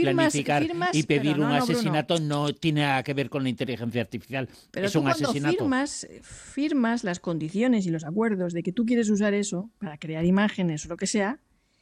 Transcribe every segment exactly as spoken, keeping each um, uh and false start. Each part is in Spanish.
firmas, planificar firmas, y pedir no, un no, asesinato Bruno. no tiene nada que ver con la inteligencia artificial. Pero es tú un cuando asesinato. firmas, firmas las condiciones y los acuerdos de que tú quieres usar eso para crear imágenes o lo que sea,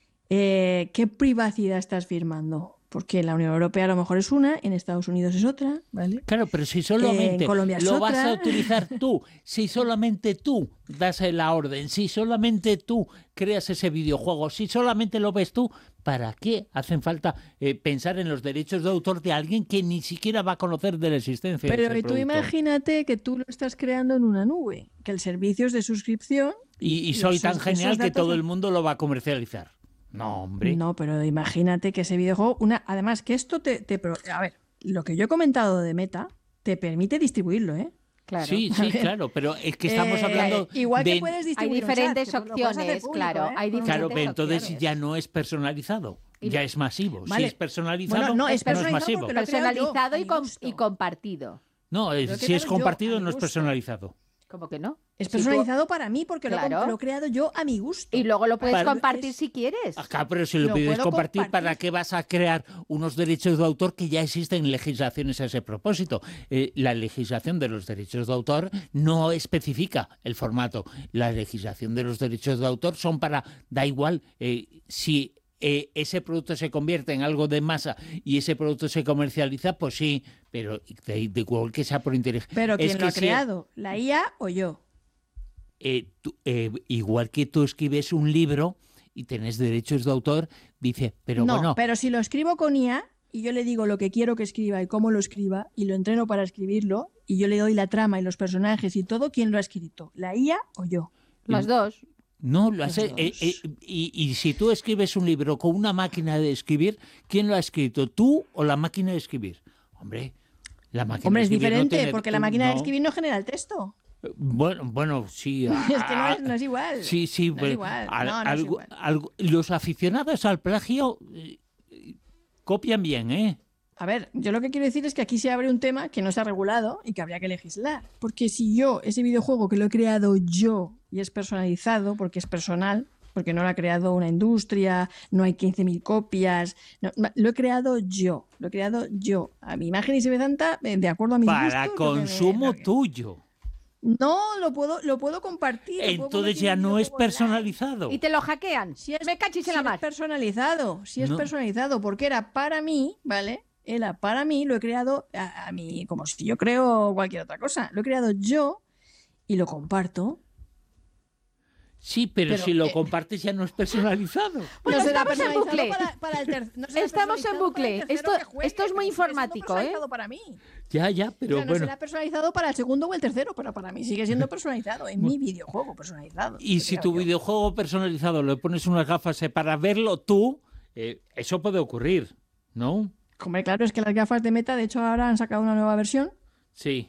eh, ¿qué privacidad estás firmando? Porque en la Unión Europea a lo mejor es una, en Estados Unidos es otra, ¿vale? Claro, pero si Eh, solamente en Colombia es lo vas otra. a utilizar tú, si solamente tú das la orden, si solamente tú creas ese videojuego, si solamente lo ves tú, ¿para qué hacen falta eh, pensar en los derechos de autor de alguien que ni siquiera va a conocer de la existencia de Pero ese y tú producto? imagínate que tú lo estás creando en una nube, que el servicio es de suscripción. Y, y y soy esos- tan genial esos que datos todo no- el mundo lo va a comercializar. No, hombre. No, pero imagínate que ese videojuego, una, además que esto te, te pro- a ver, lo que yo he comentado de Meta te permite distribuirlo, ¿eh? Claro. Sí, A sí, ver. claro, pero es que estamos Eh, hablando igual de... que puedes Hay distribuir un diferentes chat, que lo puedes hacer opciones, público, claro. ¿eh? Hay Bueno, Claro, diferentes pero entonces opciones. ya no es personalizado, Y ya lo- es masivo. Vale. Si es personalizado, Bueno, no, es no es personalizado masivo. porque lo he creado yo, Personalizado a y, mi com- gusto. y compartido. No, eh, Lo he si creado es yo, compartido a mi no es gusto. personalizado. ¿Cómo que no? Es Si tú- personalizado para mí porque lo he com- Claro. lo, he creado yo a mi gusto. Y luego lo puedes Para- compartir es- si quieres. Acá, pero si lo, Lo pides puedo compartir, compartir. ¿para qué vas a crear unos derechos de autor que ya existen legislaciones a ese propósito? Eh, la legislación de los derechos de autor no especifica el formato. La legislación de los derechos de autor son para, da igual eh, si eh, ese producto se convierte en algo de masa y ese producto se comercializa, pues sí, pero de, de igual que sea por inteligencia. Pero ¿quién Es lo que ha si- creado? ¿La I A o yo? eh, tú- eh, igual que tú escribes un libro y tenés derechos de autor, dice, pero no, bueno, pero si lo escribo con I A y yo le digo lo que quiero que escriba y cómo lo escriba y lo entreno para escribirlo y yo le doy la trama y los personajes y todo, ¿quién lo ha escrito? ¿La I A o yo? Los dos. no lo hace. Los eh, dos. eh, y, y si tú escribes un libro con una máquina de escribir, ¿quién lo ha escrito? ¿Tú o la máquina de escribir? Hombre, la máquina Hombre, de es escribir no diferente tiene- porque la máquina de no. escribir no genera el texto. Bueno, bueno, sí. Es que no ah, es, no es igual. Sí, sí, No es pues, igual. al- No, no es algo- igual. algo- los aficionados al plagio eh, eh, copian bien, ¿eh? A ver, yo lo que quiero decir es que aquí se abre un tema que no está regulado y que habría que legislar. Porque si yo, ese videojuego que lo he creado yo y es personalizado, porque es personal, porque no lo ha creado una industria, no hay quince mil copias, no, lo he creado yo, lo he creado yo, a mi imagen y semejanza, eh, de acuerdo a mis Para gustos. lo que me- consumo lo que- tuyo. No, lo puedo, lo puedo compartir. lo puedo Entonces convertir ya en un no es videojuego online. personalizado. Y te lo hackean. Si es, Me cachis si en la es mar. personalizado, si es No. personalizado, porque era para mí, ¿vale? Era para mí, lo he creado a, a mí, como si yo creo cualquier otra cosa. Lo he creado yo y lo comparto. Sí, pero, Pero, si lo eh, compartes ya no es personalizado. Bueno, no será estamos en personalizado bucle. Para, para el ter- no será Estamos en personalizado para bucle. el tercero Esto- que juegue, esto es muy pero sigue siendo informático, ¿eh? personalizado para mí. Ya, ya, O pero sea, no bueno. será personalizado para el segundo o el tercero, pero para mí sigue siendo personalizado. En mi videojuego personalizado. Y Lo si creo tu yo. videojuego personalizado le pones unas gafas eh, para verlo tú, eh, eso puede ocurrir, ¿no? Hombre, claro, es que las gafas de Meta, de hecho, ahora han sacado una nueva versión. Sí.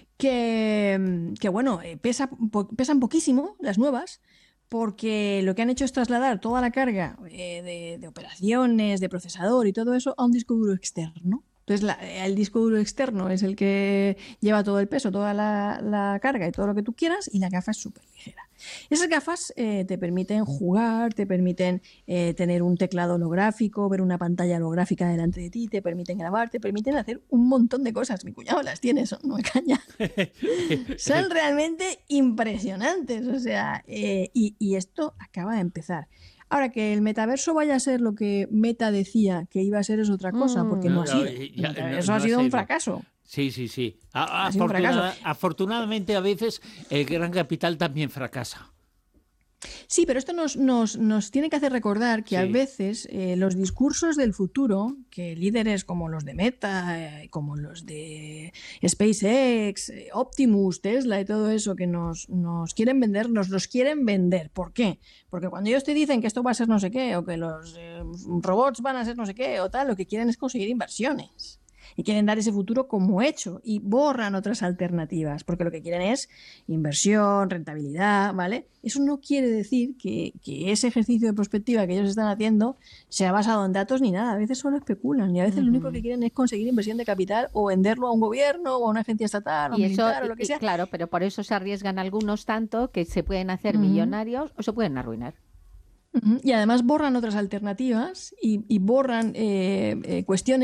que, que bueno, eh, pesa, po- pesan poquísimo las nuevas, porque lo que han hecho es trasladar toda la carga eh, de, de operaciones, de procesador y todo eso a un disco duro externo. Entonces la- el disco duro externo es el que lleva todo el peso, toda la, la carga y todo lo que tú quieras, y la gafa es súper ligera. Esas gafas eh, te permiten jugar, te permiten eh, tener un teclado holográfico, ver una pantalla holográfica delante de ti, te permiten grabar, te permiten hacer un montón de cosas. Mi cuñado las tiene, son, no me caña. Son realmente impresionantes, o sea, eh, y, y esto acaba de empezar. Ahora, que el metaverso vaya a ser lo que Meta decía que iba a ser es otra cosa, Mm. porque no, No, ha no, sido. eh, El ya, metaverso no- ha no sido ha un sido. fracaso. Sí, sí, sí. A- Ha sido un afortuna- fracaso. afortunadamente a veces el gran capital también fracasa. Sí, pero esto nos, nos, nos tiene que hacer recordar que a Sí. veces eh, los discursos del futuro, que líderes como los de Meta, eh, como los de SpaceX, eh, Optimus, Tesla y todo eso que nos, nos quieren vender, nos los quieren vender. ¿Por qué? Porque cuando ellos te dicen que esto va a ser no sé qué, o que los eh, robots van a ser no sé qué, o tal, lo que quieren es conseguir inversiones. Y quieren dar ese futuro como hecho y borran otras alternativas, porque lo que quieren es inversión, rentabilidad, ¿vale? Eso no quiere decir que, que ese ejercicio de prospectiva que ellos están haciendo sea basado en datos ni nada. A veces solo especulan y a veces lo único que quieren es conseguir inversión de capital o venderlo a un gobierno o a una agencia estatal o Y eso, militar o lo que y- sea. claro, pero por eso se arriesgan algunos tanto que se pueden hacer Ujú. millonarios o se pueden arruinar. Ujú. Y además borran otras alternativas y, y borran eh, eh, cuestiones